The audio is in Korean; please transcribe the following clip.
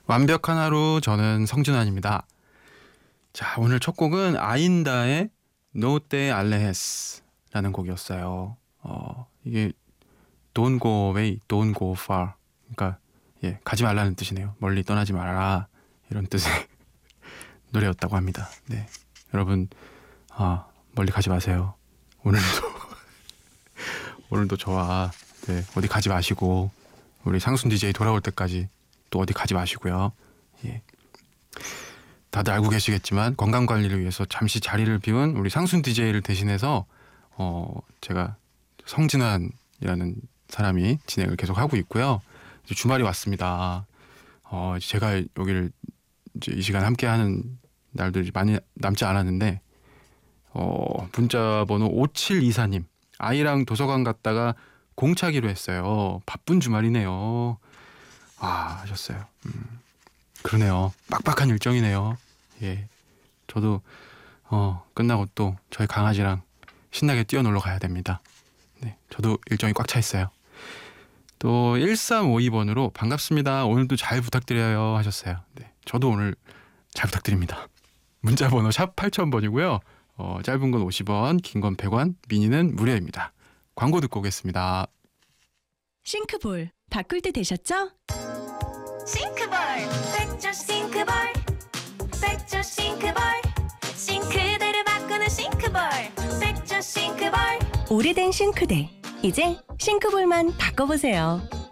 완벽한 하루, 저는 성준환입니다. 자, 오늘 첫 곡은 아인다의 No Te Alejas라는 곡이었어요. 이게 Don't go away, don't go far. 그러니까 가지 말라는 뜻이네요. 멀리 떠나지 말아라, 이런 뜻의 노래였다고 합니다. 네, 여러분 멀리 가지 마세요. 오늘도 저와 어디 가지 마시고, 우리 상순 DJ 돌아올 때까지 또 어디 가지 마시고요. 다들 알고 계시겠지만 건강 관리를 위해서 잠시 자리를 비운 우리 상순 DJ를 대신해서 제가 성진환이라는 사람이 진행을 계속 하고 있고요. 이제 주말이 왔습니다. 제가 여기를 이제 이 시간 함께하는 날들이 많이 남지 않았는데 문자 번호 5724님, 아이랑 도서관 갔다가 공차기로 했어요. 바쁜 주말이네요. 하셨어요. 그러네요. 빡빡한 일정이네요. 저도 끝나고 또 저희 강아지랑 신나게 뛰어놀러 가야 됩니다. 네, 저도 일정이 꽉 차 있어요. 또 1352번으로 반갑습니다. 오늘도 잘 부탁드려요 하셨어요. 네, 저도 오늘 잘 부탁드립니다. 문자 번호 샵 8000번이고요. 짧은 건 50원, 긴 건 100원, 미니는 무료입니다. 광고 듣고 오겠습니다. 싱크볼 바꿀 때 되셨죠? 싱크볼 백조 싱크볼 백조 싱크볼 싱크대를 바꾸는 싱크볼 백조 싱크볼. 오래된 싱크대, 이제 싱크볼만 바꿔보세요.